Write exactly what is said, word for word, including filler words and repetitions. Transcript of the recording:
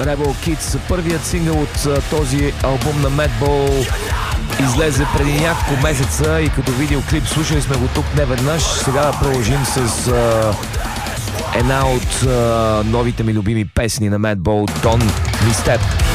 Rebel Kids, първият сингъл от този албум на Madball, излезе преди няколко месеца и като видеоклип слушали сме го тук неведнъж. Сега да продължим с а, една от а, новите ми любими песни на Madball, Don't Misstep.